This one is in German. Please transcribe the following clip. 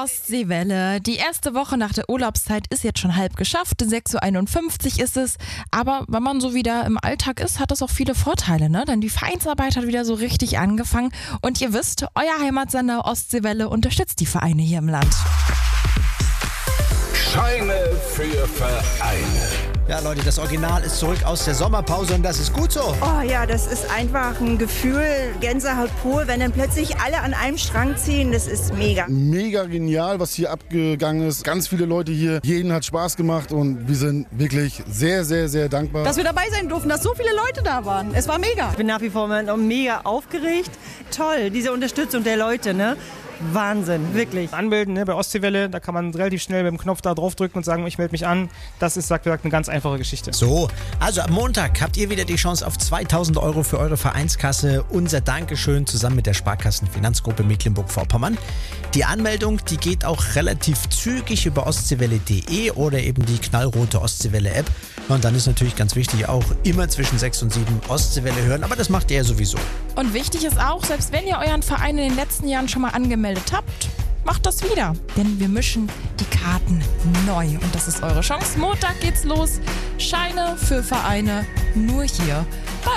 Ostseewelle. Die erste Woche nach der Urlaubszeit ist jetzt schon halb geschafft. 6:51 Uhr ist es. Aber wenn man so wieder im Alltag ist, hat das auch viele Vorteile, ne? Denn die Vereinsarbeit hat wieder so richtig angefangen. Und ihr wisst, euer Heimatsender Ostseewelle unterstützt die Vereine hier im Land. Scheine für Vereine. Ja, Leute, das Original ist zurück aus der Sommerpause und das ist gut so. Oh ja, das ist einfach ein Gefühl, Gänsehaut pur, wenn dann plötzlich alle an einem Strang ziehen, das ist mega. Mega genial, was hier abgegangen ist. Ganz viele Leute hier, jeden hat Spaß gemacht und wir sind wirklich sehr, sehr, sehr dankbar. Dass wir dabei sein durften, dass so viele Leute da waren. Es war mega. Ich bin nach wie vor mega aufgeregt. Toll, diese Unterstützung der Leute, ne? Wahnsinn, wirklich. Anmelden, ne, bei Ostseewelle, da kann man relativ schnell mit dem Knopf da draufdrücken und sagen, ich melde mich an. Das ist, sagt gesagt, eine ganz einfache Geschichte. So, also am Montag habt ihr wieder die Chance auf 2.000 € für eure Vereinskasse. Unser Dankeschön zusammen mit der Sparkassenfinanzgruppe Mecklenburg-Vorpommern. Die Anmeldung, die geht auch relativ zügig über ostseewelle.de oder eben die knallrote Ostseewelle-App. Und dann ist natürlich ganz wichtig auch immer zwischen 6 und 7 Ostseewelle hören, aber das macht ihr ja sowieso. Und wichtig ist auch, selbst wenn ihr euren Verein in den letzten Jahren schon mal angemeldet habt, macht das wieder. Denn wir mischen die Karten neu. Und das ist eure Chance. Montag geht's los. Scheine für Vereine nur hier